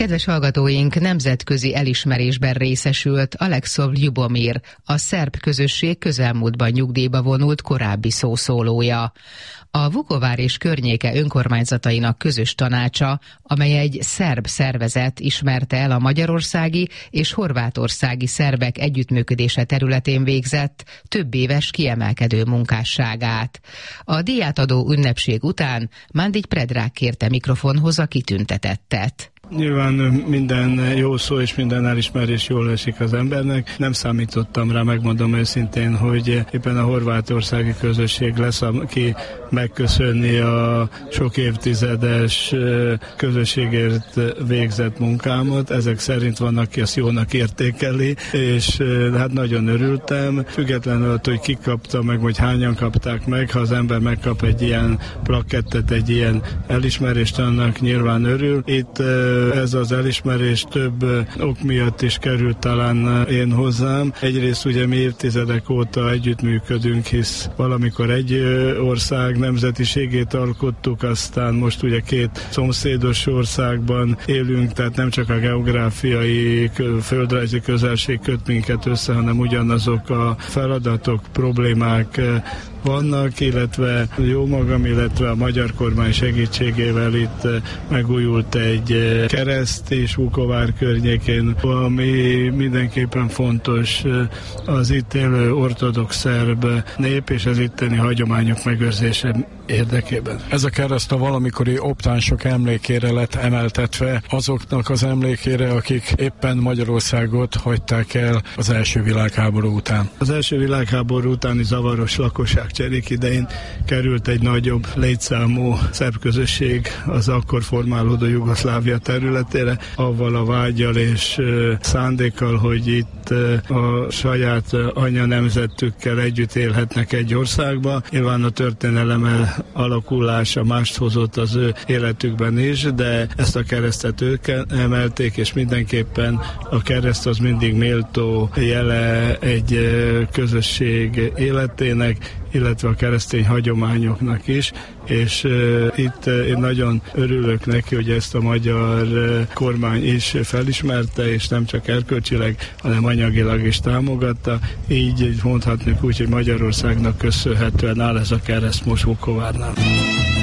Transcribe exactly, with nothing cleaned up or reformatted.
Kedves hallgatóink, nemzetközi elismerésben részesült Aleksov Ljubomir, a szerb közösség közelmúltban nyugdíjba vonult korábbi szószólója. A Vukovár és környéke önkormányzatainak közös tanácsa, amely egy szerb szervezet, ismerte el a magyarországi és horvátországi szerbek együttműködése területén végzett több éves kiemelkedő munkásságát. A díjátadó ünnepség után Mandić Predrag kérte mikrofonhoz a kitüntetettet. Nyilván minden jó szó és minden elismerés jól esik az embernek. Nem számítottam rá, megmondom őszintén, hogy éppen a horvátországi közösség lesz, aki megköszönni a sok évtizedes közösségért végzett munkámat. Ezek szerint van, aki azt jónak értékeli, és hát nagyon örültem. Függetlenül attól, hogy ki kapta meg, vagy hányan kapták meg, ha az ember megkap egy ilyen plakettet, egy ilyen elismerést, annak nyilván örül. Itt ez az elismerés több ok miatt is került talán én hozzám. Egyrészt ugye mi évtizedek óta együttműködünk, hisz valamikor egy ország nemzetiségét alkottuk, aztán most ugye két szomszédos országban élünk, tehát nem csak a geográfiai, földrajzi közelség köt minket össze, hanem ugyanazok a feladatok, problémák vannak, illetve jó magam, illetve a magyar kormány segítségével itt megújult egy kereszt és Vukovár környékén, ami mindenképpen fontos az itt élő ortodox szerb nép és az itteni hagyományok megőrzése érdekében. Ez a kereszt a valamikori optánsok emlékére lett emeltetve, azoknak az emlékére, akik éppen Magyarországot hagyták el az első világháború után. Az első világháború utáni zavaros lakosságcserék idején került egy nagyobb létszámú szerb közösség az akkor formálódó Jugoszlávia területére, avval a vággyal és szándékkal, hogy itt a saját anyanemzetükkel együtt élhetnek egy országba. Nyilván a történelem alakulása mást hozott az ő életükben is, de ezt a keresztet ők emelték, és mindenképpen a kereszt az mindig méltó jele egy közösség életének, illetve a keresztény hagyományoknak is, és uh, itt uh, én nagyon örülök neki, hogy ezt a magyar uh, kormány is felismerte, és nem csak erkölcsileg, hanem anyagilag is támogatta. Így mondhatjuk úgy, hogy Magyarországnak köszönhetően áll ez a kereszt most Vukovárnál.